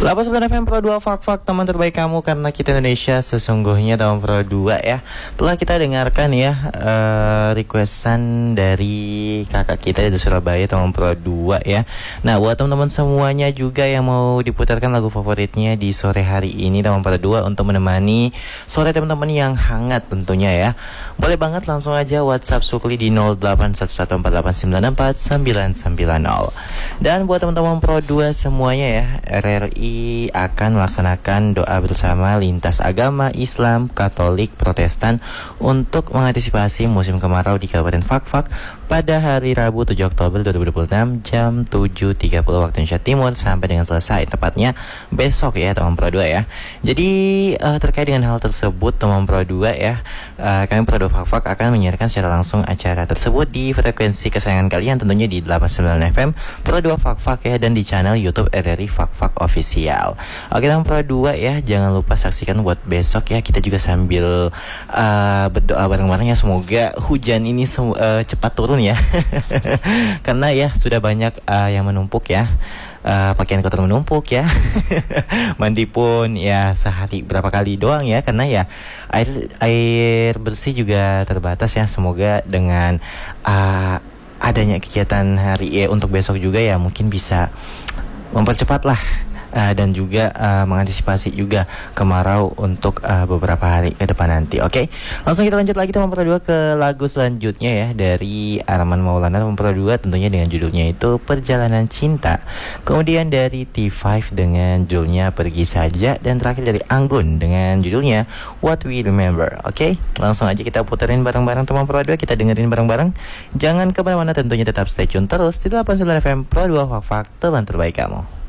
89 FM Pro 2 Fak teman terbaik kamu, karena kita Indonesia sesungguhnya teman Pro 2 ya. Telah kita dengarkan ya requestan dari kakak kita di Surabaya teman Pro 2 ya. Nah, buat teman-teman semuanya juga yang mau diputarkan lagu favoritnya di sore hari ini teman Pro 2 untuk menemani sore teman-teman yang hangat tentunya ya. Boleh banget langsung aja WhatsApp Sukli di 081148944990. Dan buat teman-teman Pro 2 semuanya ya, RRI akan melaksanakan doa bersama lintas agama Islam, Katolik, Protestan untuk mengantisipasi musim kemarau di Kabupaten Fak pada hari Rabu 7 Oktober 2026 jam 7.30 waktu Indonesia Timur sampai dengan selesai, tepatnya besok ya teman Pro 2 ya. Jadi terkait dengan hal tersebut teman Pro 2 ya, kami Pro 2 Fak akan menyiarkan secara langsung acara tersebut di frekuensi kesayangan kalian, tentunya di 89 FM Pro 2 Fak ya, dan di channel YouTube RRI Fak Official. Oke teman Pro 2 ya, jangan lupa saksikan buat besok ya. Kita juga sambil berdoa bareng-bareng ya, semoga hujan ini cepat turun ya. Karena ya sudah banyak yang menumpuk ya. Pakaian kotor menumpuk ya. Mandi pun ya sehari berapa kali doang ya, karena ya air bersih juga terbatas ya. Semoga dengan adanya kegiatan hari untuk besok juga ya, mungkin bisa mempercepat lah dan juga mengantisipasi juga kemarau untuk beberapa hari ke depan nanti. Oke, langsung kita lanjut lagi teman Pro 2 ke lagu selanjutnya ya, dari Arman Maulana teman Pro 2, tentunya dengan judulnya itu Perjalanan Cinta. Kemudian dari T5 dengan judulnya Pergi Saja, dan terakhir dari Anggun dengan judulnya What We Remember. Oke, langsung aja kita puterin bareng-bareng teman Pro 2, kita dengerin bareng-bareng. Jangan kemana-mana, tentunya tetap stay tune terus di 89 FM Pro 2 Fak teman terbaik kamu.